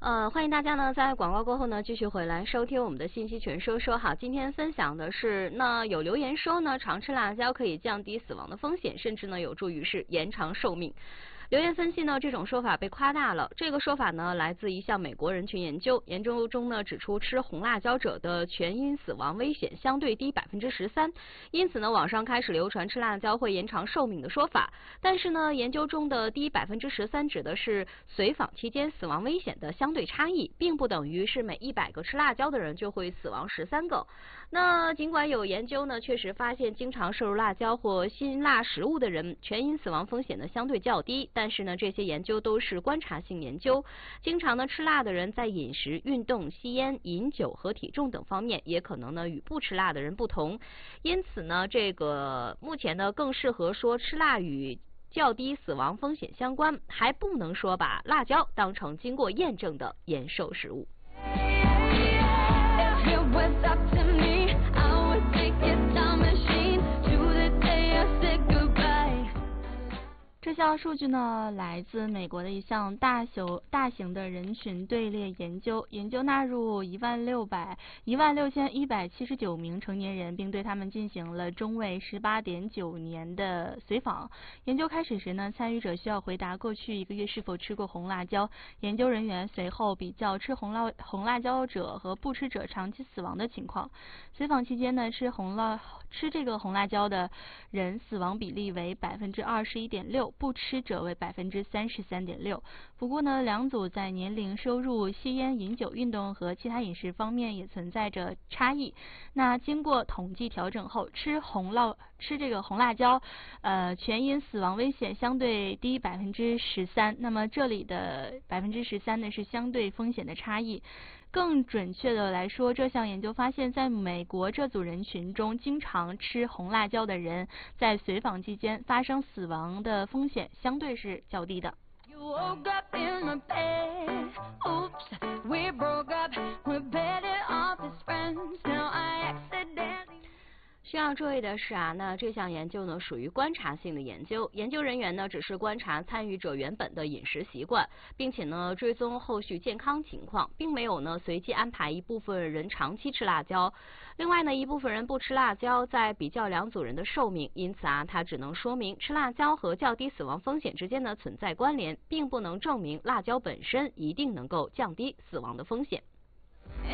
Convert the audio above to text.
欢迎大家呢在广告过后呢继续回来收听我们的信息全说说。好，今天分享的是，那有留言说呢，常吃辣椒可以降低死亡的风险，甚至呢有助于是延长寿命。留言分析呢，这种说法被夸大了。这个说法呢，来自一项美国人群研究，研究中呢指出，吃红辣椒者的全因死亡危险相对低13%。因此呢，网上开始流传吃辣椒会延长寿命的说法。但是呢，研究中的低13%指的是随访期间死亡危险的相对差异，并不等于是每100个吃辣椒的人就会死亡13个。那尽管有研究呢，确实发现经常摄入辣椒或辛辣食物的人，全因死亡风险呢相对较低。但是呢，这些研究都是观察性研究，经常呢吃辣的人在饮食、运动、吸烟、饮酒和体重等方面，也可能呢与不吃辣的人不同。因此呢，这个目前呢更适合说吃辣与较低死亡风险相关，还不能说把辣椒当成经过验证的延寿食物。 这项数据呢，来自美国的一项大型的人群队列研究，研究纳入16179名成年人，并对他们进行了中位18.9年的随访。研究开始时呢，参与者需要回答过去1个月是否吃过红辣椒。研究人员随后比较吃红辣椒者和不吃者长期死亡的情况。随访期间呢，吃这个红辣椒的人死亡比例为21.6%。不吃者为33.6%。不过呢，两组在年龄、收入、吸烟、饮酒、运动和其他饮食方面也存在着差异。那经过统计调整后，吃这个红辣椒，全因死亡危险相对低13%。那么这里的13%呢是相对风险的差异。更准确的来说，这项研究发现，在美国这组人群中，经常吃红辣椒的人，在随访期间发生死亡的风险相对是较低的。 需要注意的是啊，那这项研究呢属于观察性的研究，研究人员呢只是观察参与者原本的饮食习惯，并且呢追踪后续健康情况，并没有呢随机安排一部分人长期吃辣椒。另外呢，一部分人不吃辣椒，在比较两组人的寿命，因此啊，它只能说明吃辣椒和较低死亡风险之间呢存在关联，并不能证明辣椒本身一定能够降低死亡的风险。